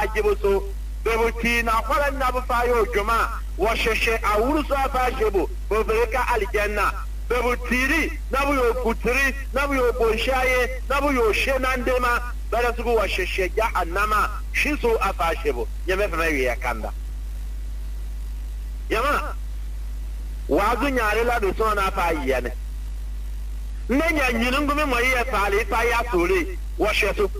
jibuso bebuti na kwala na bu fayo juma wa sheshe awuru so afa shebo bobereka aljanna bebutiri na bu yokutiri na bu yobonshaye na bu yoshena ndema bala sugu wa sheshe jahannama shiso afa shebo yeme fa mai ya kanda yama wazu nyare la do so na fa yene nenya nyinungumi mo ye fale fa ya tole wa sheso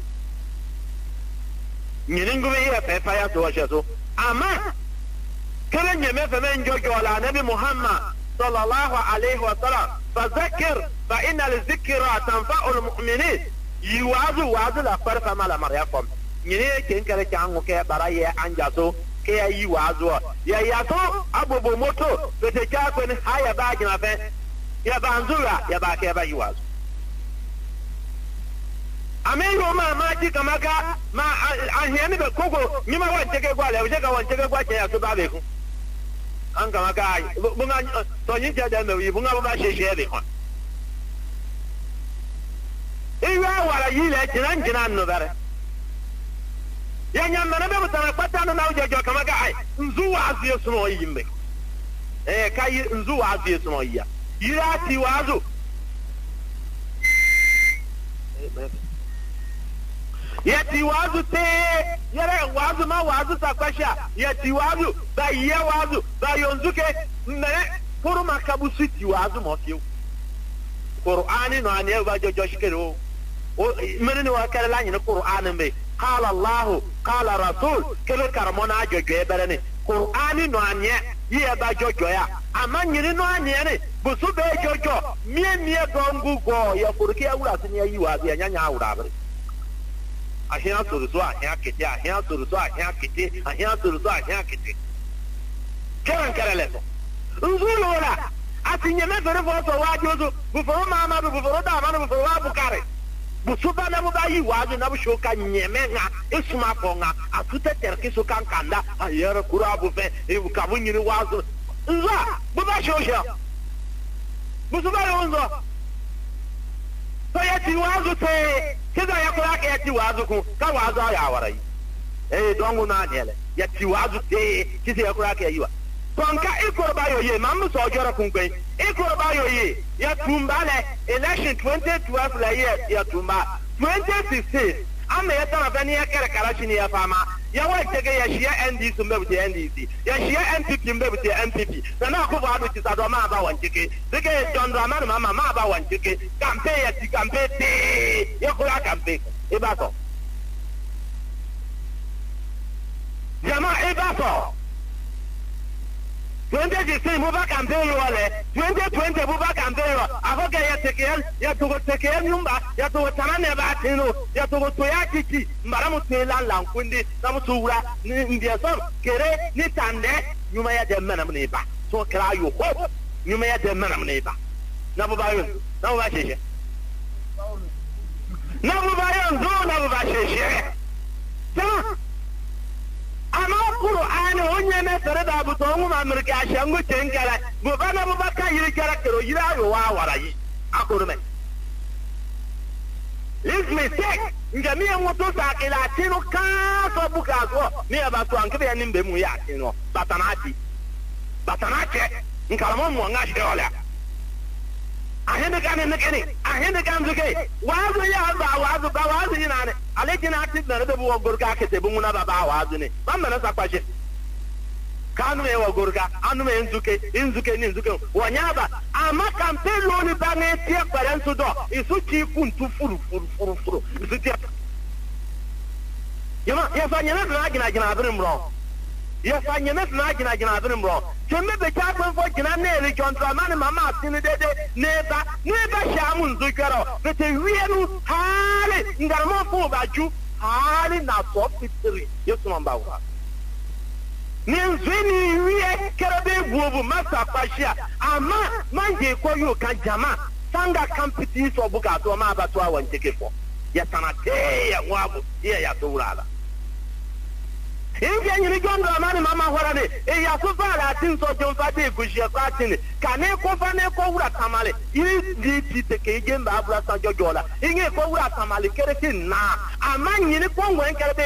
nyinungumi ye fa ya to wa sheso ama kala nyeme fa men jojo la nabi Muhammad sallallahu alaihi wa sallam fadhakkir fa inna lidhikra tanfa'u almu'minin yiwazu la farfa mala maryakum nyine ken kala changu ke baraye anjaso ke yiwazu ya yato abobo moto bete cha kwen haya ba gina fe ya banzura ya ba ke ba yiwazu ameyo ma ji kamaka ma ahiyani be kogo nyima wancheke gwa le ujeka wancheke gwa che ya so ba be ku an kamaka bunga to yin ja da me bunga ba sheshe be ko iwa wala yile jinan no bare ya nyamana be mutana patano na ujojo kamaka ai nzuwa azie suno yimbe kai nzuwa azie suno ya yirati wazo yati wazu te yare wazu ma wazu sakwasha yati wazu ba ye wazu ba yonzuke mere puru makabu siti wazu mo fiu Qur'ani no ane ba jojo shikero o mere ni wakala la ni Qur'ani be qala Allah qala rasul kele karmona jojo e berene Qur'ani no ane ye ba jojo ya amanyiri no ane ne busu be jojo mie gongu go ya kurki awura sini yi wazu ya nyanya awura bare ahia turuzo ahia kete ahia turuzo ahia kete ahia turuzo ahia kete kereleto nzulora atinye mefere foto wajozo buforo mama buforo da mama buforo abukare busuba na mubayi wazo na bushoka nyemenga isuma konga atute terki sukan kanda ayere kurabu fe ibukabu nyiri wazo nza buba shosha busuba yonzo to yati wazo te kiza ya kula ke yati wazu ku ka wazu ya warai dongu na nyele yati wazu te kiza ya kula ke yiwa tonka ikorba yoye mamu so jora kun gbe ikorba yoye ya tumbale election 2012 la ya tumba 2016 ama ya tana bani ya kare karashi ni ya fama ya wace ga ya shiya NDC mbebute NDC ya shiya NPP mbebute NPP sana ko ba do ti sado ma ba wancike dike John Dramani mama ma ba wancike campaign ya ti campaign te ya ko la campaign e ba so jama e ba so 2016 mo ba campaign yo le 2020 mo ba campaign yo afoke ya tekel ya to tekel nyumba ya to tanane ba tino ya to ya titi mbara mo tela lankundi na mo tuura ni ndiye so kere ni tande nyuma ya de menam ne ba so kra yo ho nyuma ya de menam ne ba na bo ba yo na bo ba sheshe na bo ba yo zo na bo ba sheshe ta ama Qur'ani onye me tere da bu to nguma Amerika ashangu tenkala bu bana bu baka yiri kara kero yira yo wa warayi akorume this mistake ngami ngoto sa kila tinu ka so buka so ni abatu anke ya nimbe mu ya tinu batanache nkalamo mu nga sheola ahende kan zuke wazu ya ba wazu ina ne alejina ati na da bu wogurka ke te bu nguna ba wazu ne ban na sakwaje kanu e wogurka anu me nzuke wanyaba ama campaign lo ni ba ne tie parensu do isu chi kuntu furu isu tie yama ya fanya na gina abin mro ya fanya na gina abin mro kemme be cha ko fo gina na eri John Dramani mama atini dede neba shamu nzukero bete wienu hali ngarmo fu baju hali na so fitri yesu mamba wa ni nzweni wiye kerabe buobu masa pashia ama manje ko yo kan jama sanga kampiti so buka to ma ba to awan tekefo ya tanate ya wabu ya to urala inge nyiri John Dramani mama horane ya so fara tin so jon fate gushie fatini kane ko fane ko wura tamale iri di tike gemba abura san jojola inge ko wura tamale kere tin na ama nyiri ko ngwen kere